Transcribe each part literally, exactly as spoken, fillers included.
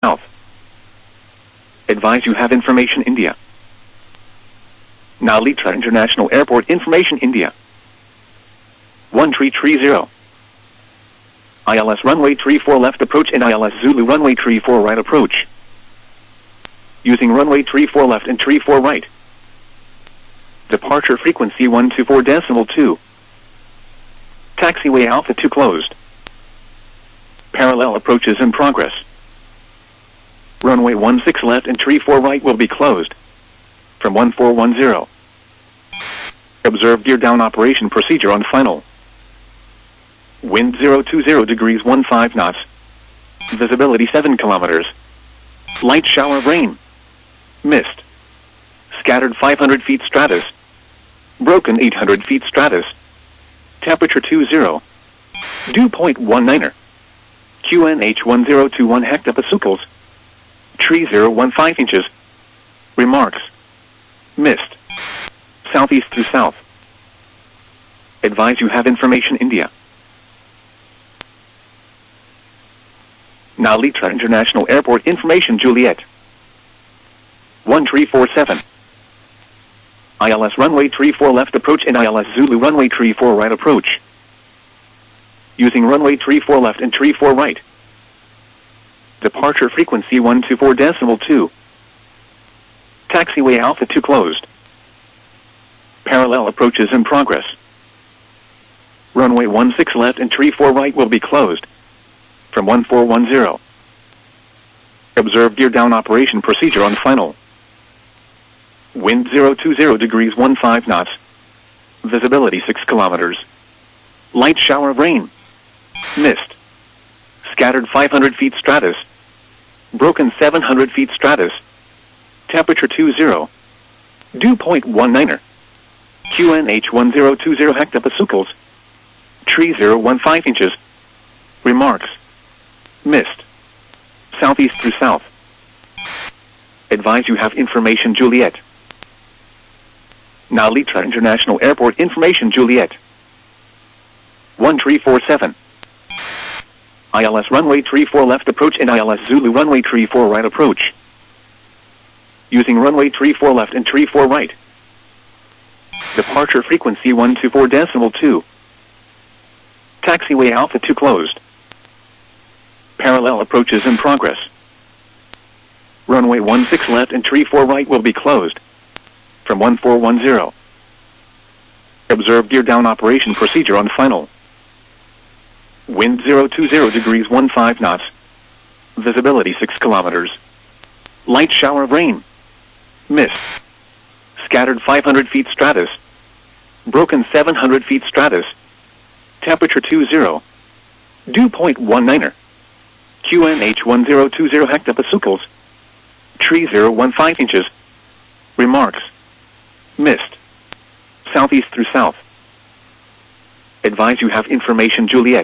South. Advise you have information India. Nalita International Airport information India. one three three zero. I L S runway three four left approach and I L S Zulu runway three four right approach. Using runway three four left and three four right. Departure frequency one two four decimal two. Taxiway Alpha two closed. Parallel approaches in progress. Runway one six left and three four right will be closed. From one four one zero. Observe gear down operation procedure on final. Wind zero two zero degrees one five knots. Visibility seven kilometers. Light shower of rain. Mist. Scattered five hundred feet stratus. Broken eight hundred feet stratus. Temperature two zero. Dew point one niner. Q N H one zero two one hectopascals. Tree zero one five inches. Remarks. Mist. Southeast to south. Advise you have information India. Nalita International Airport information Juliet. one three four seven. I L S runway three four left approach and I L S Zulu runway three four right approach. Using runway three four left and three four right. Departure frequency one two four decimal two. Taxiway Alpha two closed. Parallel approaches in progress. Runway one six left and three four right will be closed. From one four one zero. Observe gear down operation procedure on final. Wind zero two zero degrees one five knots. Visibility six kilometers. Light shower of rain. Mist. Scattered five hundred feet stratus. Broken seven hundred feet stratus. Temperature two zero. Dew point one niner. Q N H one zero two zero hectopascals. Tree zero one five inches. Remarks. Mist. Southeast through south. Advise you have information Juliet. Nalita International Airport information Juliet. one three four seven. I L S runway three four left approach and I L S Zulu runway three four right approach. Using runway three four left and three four right. Departure frequency one two four decimal two. Taxiway Alpha two closed. Parallel approaches in progress. Runway one six left and three four right will be closed. From one four one zero. Observe gear down operation procedure on final. Wind zero two zero degrees one five knots. Visibility six kilometers. Light shower of rain. Mist. Scattered five hundred feet stratus. Broken seven hundred feet stratus. Temperature two zero. Dew point one niner. Q N H one zero two zero hectopascals. Tree zero one five inches. Remarks. Mist. Southeast through south. Advise you have information Juliet.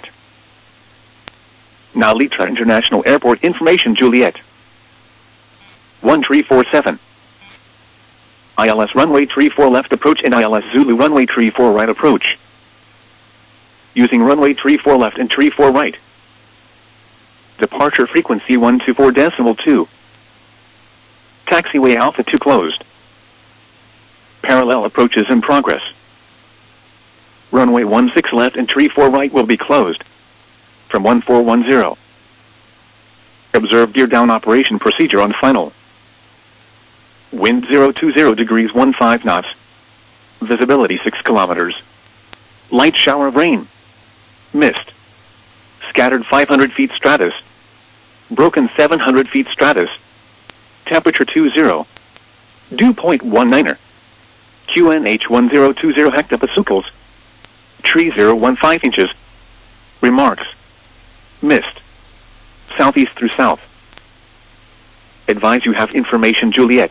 Nalita International Airport information Juliet. one three four seven. I L S runway three four left approach and I L S Zulu runway three four right approach. Using runway three four left and three four right. Departure frequency one two four decimal two. Taxiway Alpha two closed. Parallel approaches in progress. Runway one six left and three four right. Departure frequency one two four decimal two. Taxiway Alpha two closed. Parallel approaches in progress. Runway one six left and three four right. Departure frequency one two four decimal two. Taxiway Alpha two closed. Parallel approaches in progress. Runway one six left and three four right will be closed. From one four one zero. Observe gear down operation procedure on final. Wind zero two zero degrees one five knots. Visibility six kilometers. Light shower of rain. Mist. Scattered five hundred feet stratus. Broken seven hundred feet stratus. Temperature two zero. Dew point one niner. Q N H one zero two zero hectopascals. Tree zero one five inches. Remarks. Mist. Southeast through south. Advise you have information Juliet.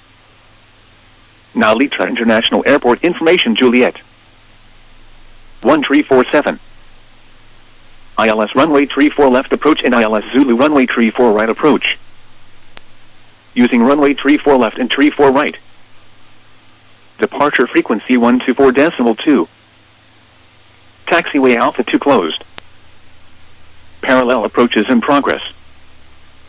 Nalita International Airport information Juliet. one three four seven. I L S runway three four left approach and I L S Zulu runway three four right approach. Using runway three four left and three four right. Departure frequency one two four decimal two. Taxiway Alpha two closed. Parallel approaches in progress.